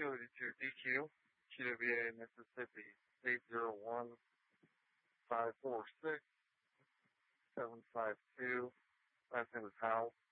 282 DQ, GWA, Mississippi, 801-546-752. Last name is Howell.